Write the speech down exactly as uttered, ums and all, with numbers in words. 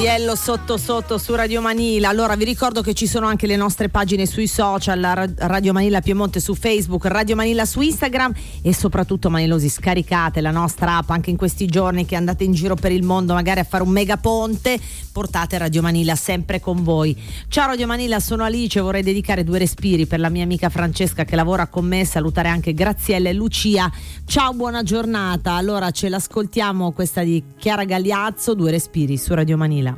gioiello sotto sotto su Radio Manila. Allora vi ricordo che ci sono anche le nostre pagine sui social, Radio Manila Piemonte su Facebook, Radio Manila su Instagram e soprattutto, manilosi, scaricate la nostra app anche in questi giorni che andate in giro per il mondo magari a fare un megaponte, portate Radio Manila sempre con voi. Ciao Radio Manila, sono Alice, vorrei dedicare due respiri per la mia amica Francesca che lavora con me, salutare anche Graziella e Lucia. Ciao, buona giornata. Allora ce l'ascoltiamo questa di Chiara Gagliazzo, Due respiri su Radio Manila.